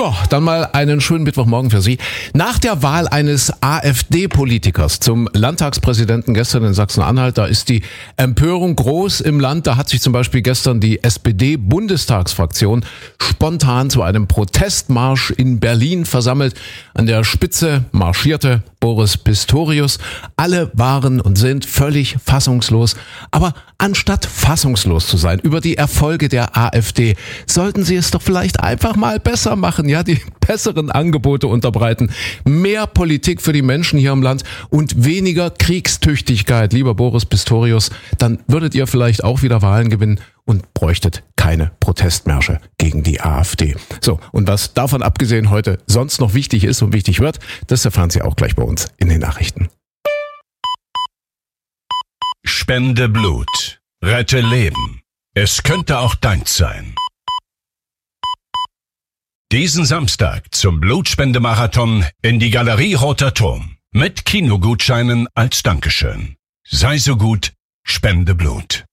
Ja, dann mal einen schönen Mittwochmorgen für Sie. Nach der Wahl eines AfD-Politikers zum Landtagspräsidenten gestern in Sachsen-Anhalt, da ist die Empörung groß im Land. Da hat sich zum Beispiel gestern die SPD-Bundestagsfraktion spontan zu einem Protestmarsch in Berlin versammelt. An der Spitze marschierte Boris Pistorius. Alle waren und sind völlig fassungslos. Aber anstatt fassungslos zu sein über die Erfolge der AfD, sollten Sie es doch vielleicht einfach mal besser machen, ja, die besseren Angebote unterbreiten. Mehr Politik für die Menschen hier im Land und weniger Kriegstüchtigkeit, lieber Boris Pistorius. Dann würdet ihr vielleicht auch wieder Wahlen gewinnen und bräuchtet keine Protestmärsche gegen die AfD. So, und was davon abgesehen heute sonst noch wichtig ist und wichtig wird, das erfahren Sie auch gleich bei uns in den Nachrichten. Spende Blut. Rette Leben. Es könnte auch deins sein. Diesen Samstag zum Blutspendemarathon in die Galerie Roter Turm. Mit Kinogutscheinen als Dankeschön. Sei so gut, spende Blut.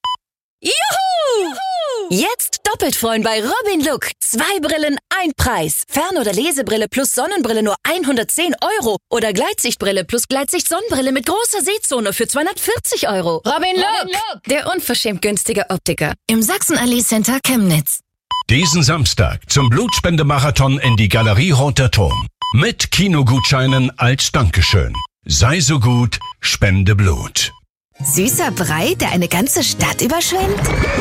Juhu! Jetzt doppelt freuen bei Robin Look. 2 Brillen, 1 Preis. Fern- oder Lesebrille plus Sonnenbrille nur 110 €. Oder Gleitsichtbrille plus Gleitsicht-Sonnenbrille mit großer Sehzone für 240 €. Robin Look, der unverschämt günstige Optiker. Im Sachsenallee Center Chemnitz. Diesen Samstag zum Blutspendemarathon in die Galerie Roter Turm. Mit Kinogutscheinen als Dankeschön. Sei so gut, spende Blut. Süßer Brei, der eine ganze Stadt überschwemmt?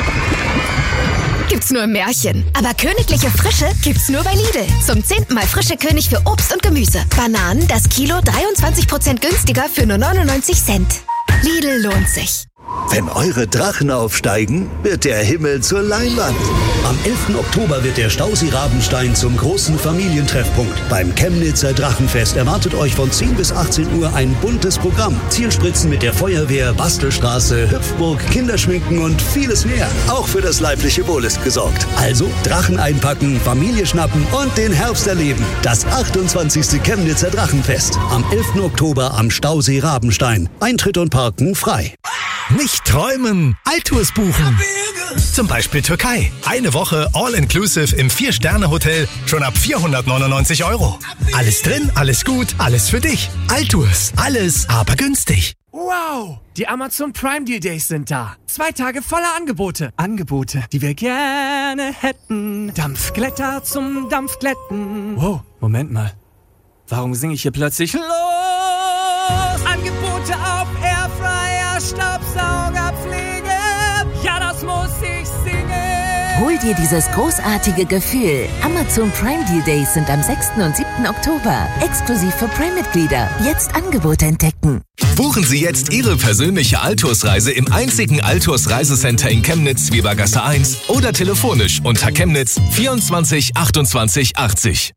Gibt's nur im Märchen. Aber königliche Frische gibt's nur bei Lidl. Zum 10. Mal frische König für Obst und Gemüse. Bananen, das Kilo 23% günstiger für nur 99 Cent. Lidl lohnt sich. Wenn eure Drachen aufsteigen, wird der Himmel zur Leinwand. Am 11. Oktober wird der Stausee Rabenstein zum großen Familientreffpunkt. Beim Chemnitzer Drachenfest erwartet euch von 10 bis 18 Uhr ein buntes Programm. Zielspritzen mit der Feuerwehr, Bastelstraße, Hüpfburg, Kinderschminken und vieles mehr. Auch für das leibliche Wohl ist gesorgt. Also Drachen einpacken, Familie schnappen und den Herbst erleben. Das 28. Chemnitzer Drachenfest. Am 11. Oktober am Stausee Rabenstein. Eintritt und Parken frei. Nicht träumen, Altours buchen. Zum Beispiel Türkei. Eine Woche All-Inclusive im 4-Sterne-Hotel schon ab 499 €. Alles drin, alles gut, alles für dich. Altours. Alles, aber günstig. Wow! Die Amazon Prime Deal Days sind da. 2 Tage voller Angebote. Angebote, die wir gerne hätten. Dampfglätter zum Dampfglätten. Wow, Moment mal. Warum singe ich hier plötzlich los? Angebote auf Airfryer, Staubsaugerpflege. Ja, das muss ich singen. Hol dir dieses großartige Gefühl. Amazon Prime Deal Days sind am 6. und 7. Oktober. Exklusiv für Prime-Mitglieder. Jetzt Angebote entdecken. Buchen Sie jetzt Ihre persönliche Altours-Reise im einzigen Altours-Reisecenter in Chemnitz, Webergasse 1 oder telefonisch unter Chemnitz 24 28 80.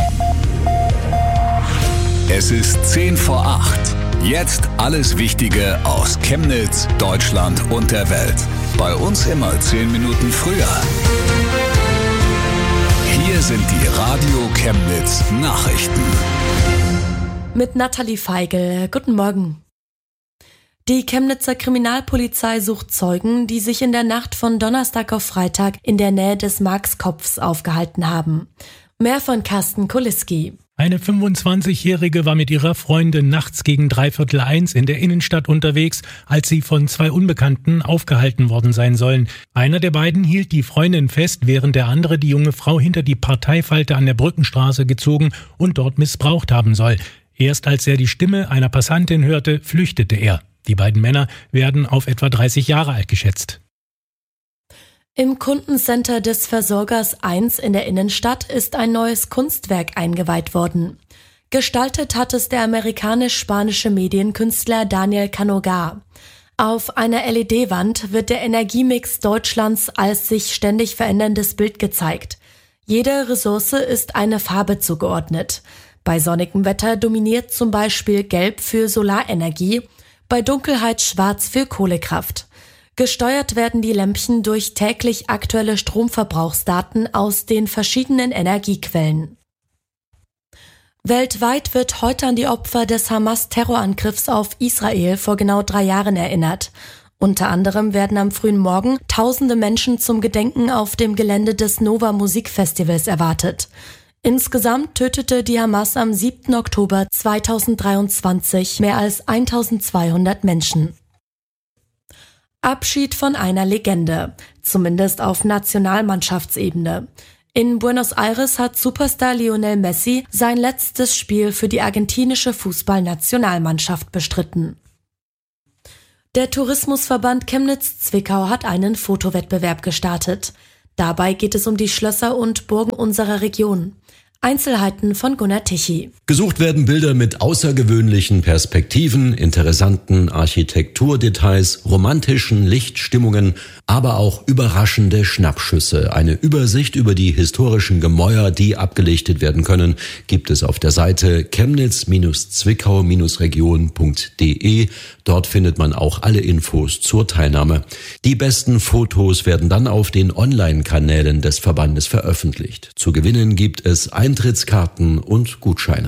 Es ist 10 vor 8. Jetzt alles Wichtige aus Chemnitz, Deutschland und der Welt. Bei uns immer 10 Minuten früher. Hier sind die Radio Chemnitz Nachrichten. Mit Nathalie Feigl. Guten Morgen. Die Chemnitzer Kriminalpolizei sucht Zeugen, die sich in der Nacht von Donnerstag auf Freitag in der Nähe des Markskopfs aufgehalten haben. Mehr von Carsten Kuliski. Eine 25-Jährige war mit ihrer Freundin nachts gegen 1:45 in der Innenstadt unterwegs, als sie von 2 Unbekannten aufgehalten worden sein sollen. Einer der beiden hielt die Freundin fest, während der andere die junge Frau hinter die Parteifalte an der Brückenstraße gezogen und dort missbraucht haben soll. Erst als er die Stimme einer Passantin hörte, flüchtete er. Die beiden Männer werden auf etwa 30 Jahre alt geschätzt. Im Kundencenter des Versorgers 1 in der Innenstadt ist ein neues Kunstwerk eingeweiht worden. Gestaltet hat es der amerikanisch-spanische Medienkünstler Daniel Canogar. Auf einer LED-Wand wird der Energiemix Deutschlands als sich ständig veränderndes Bild gezeigt. Jede Ressource ist eine Farbe zugeordnet. Bei sonnigem Wetter dominiert zum Beispiel Gelb für Solarenergie, bei Dunkelheit Schwarz für Kohlekraft. Gesteuert werden die Lämpchen durch täglich aktuelle Stromverbrauchsdaten aus den verschiedenen Energiequellen. Weltweit wird heute an die Opfer des Hamas-Terrorangriffs auf Israel vor genau 3 Jahren erinnert. Unter anderem werden am frühen Morgen tausende Menschen zum Gedenken auf dem Gelände des Nova Musikfestivals erwartet. Insgesamt tötete die Hamas am 7. Oktober 2023 mehr als 1200 Menschen. Abschied von einer Legende, zumindest auf Nationalmannschaftsebene. In Buenos Aires hat Superstar Lionel Messi sein letztes Spiel für die argentinische Fußballnationalmannschaft bestritten. Der Tourismusverband Chemnitz-Zwickau hat einen Fotowettbewerb gestartet. Dabei geht es um die Schlösser und Burgen unserer Region. Einzelheiten von Gunnar Tichy. Gesucht werden Bilder mit außergewöhnlichen Perspektiven, interessanten Architekturdetails, romantischen Lichtstimmungen, aber auch überraschende Schnappschüsse. Eine Übersicht über die historischen Gemäuer, die abgelichtet werden können, gibt es auf der Seite chemnitz-zwickau-region.de. Dort findet man auch alle Infos zur Teilnahme. Die besten Fotos werden dann auf den Online-Kanälen des Verbandes veröffentlicht. Zu gewinnen gibt es Eintrittskarten und Gutscheine.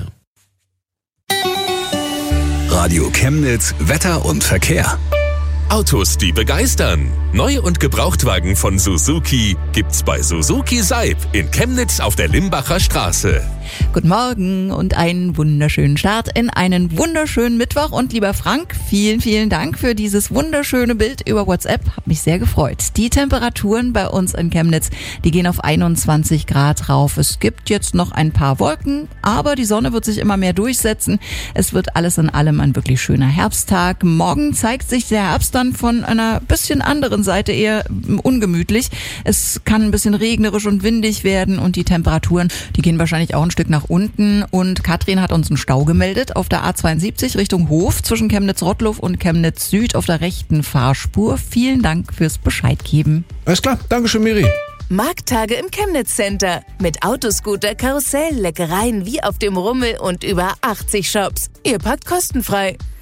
Radio Chemnitz, Wetter und Verkehr. Autos, die begeistern. Neu- und Gebrauchtwagen von Suzuki gibt's bei Suzuki Seib in Chemnitz auf der Limbacher Straße. Guten Morgen und einen wunderschönen Start in einen wunderschönen Mittwoch. Und lieber Frank, vielen, vielen Dank für dieses wunderschöne Bild über WhatsApp. Hat mich sehr gefreut. Die Temperaturen bei uns in Chemnitz, die gehen auf 21 Grad rauf. Es gibt jetzt noch ein paar Wolken, aber die Sonne wird sich immer mehr durchsetzen. Es wird alles in allem ein wirklich schöner Herbsttag. Morgen zeigt sich der Herbst dann von einer bisschen anderen Seite, eher ungemütlich. Es kann ein bisschen regnerisch und windig werden und die Temperaturen, die gehen wahrscheinlich auch ein Stück nach unten. Und Katrin hat uns einen Stau gemeldet auf der A72 Richtung Hof zwischen Chemnitz-Rottluff und Chemnitz-Süd auf der rechten Fahrspur. Vielen Dank fürs Bescheid geben. Alles klar, Dankeschön, Miri. Markttage im Chemnitz Center. Mit Autoscooter, Karussell, Leckereien wie auf dem Rummel und über 80 Shops. Ihr parkt kostenfrei.